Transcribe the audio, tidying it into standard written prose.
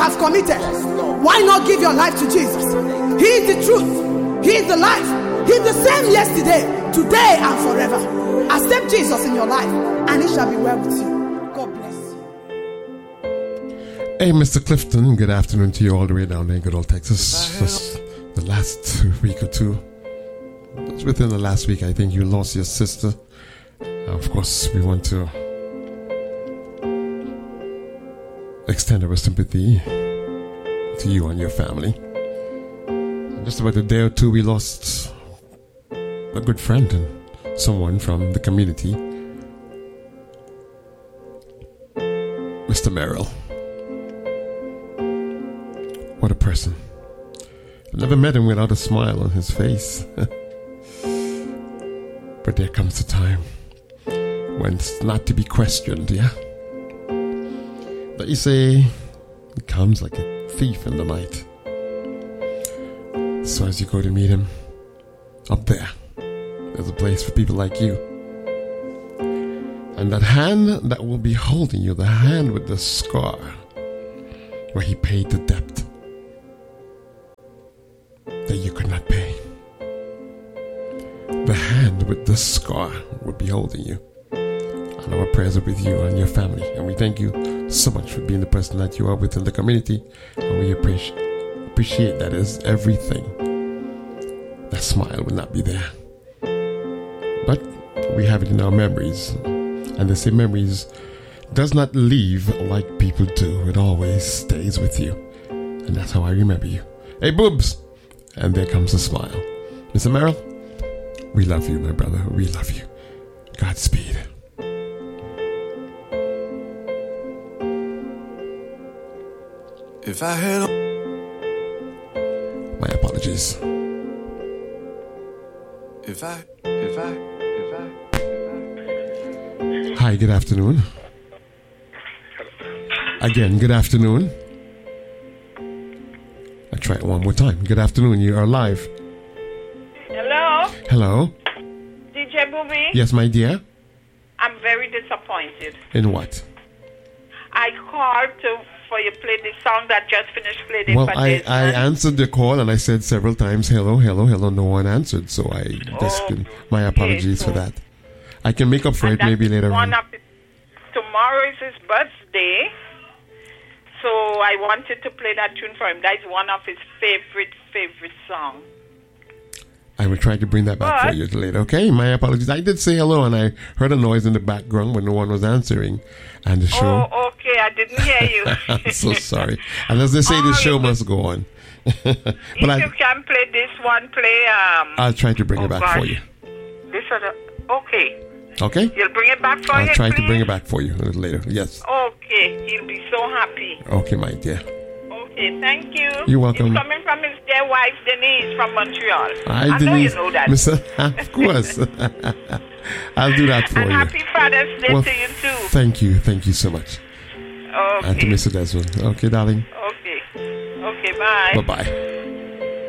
have committed. Why not give your life to Jesus? He is the truth. He is the life. He is the same yesterday, today, and forever. Accept Jesus in your life, and it shall be well with you. God bless you. Hey, Mr. Clifton, good afternoon to you all the way down there in good old Texas. Just the last week or two. Within the last week, I think you lost your sister. Of course, we want to extend our sympathy to you and your family. Just about a day or two, we lost a good friend and someone from the community, Mr. Merrill. What a person. I never met him without a smile on his face. But there comes a time when it's not to be questioned, yeah? But you say, he comes like a thief in the night. So as you go to meet him, up there's a place for people like you. And that hand that will be holding you, the hand with the scar, where he paid the debt that you could not pay. The hand with the scar will be holding you. And our prayers are with you and your family. And we thank you so much for being the person that you are within the community. And we appreciate that as everything. That smile will not be there. But we have it in our memories. And the same memories does not leave like people do. It always stays with you. And that's how I remember you. Hey, boobs! And there comes a smile. Mr. Merrill, we love you, my brother. We love you. Godspeed. If I had my apologies. Hi, good afternoon. Again, good afternoon. I'll try it one more time. Good afternoon. You are live. Hello? Hello? DJ Booby? Yes, my dear? I'm very disappointed. In what? I called for you to play the song that just finished playing. Well, I answered the call and I said several times, hello, hello, hello. No one answered. So I just my apologies for that. I can make up for it maybe later on. Tomorrow is his birthday. So I wanted to play that tune for him. That is one of his favorite songs. I will try to bring that back for you later, okay? My apologies. I did say hello, and I heard a noise in the background when no one was answering. And the show... Oh, okay. I didn't hear you. I'm so sorry. And as they say, the show must go on. But if you can play this one, play... I'll try to bring it back for you. This other... Okay. Okay? You'll bring it back for him, I'll try to bring it back for you a little later. Yes. Okay. He'll be so happy. Okay, my dear. Okay, thank you. You're welcome. It's coming from his dear wife, Denise, from Montreal. Hi, Denise. I know you know that. Of course. I'll do that for you. Happy Father's Day to you, too. Thank you. Thank you so much. Okay. And to Mr. Desmond. Okay, darling. Okay. Okay, bye. Bye-bye.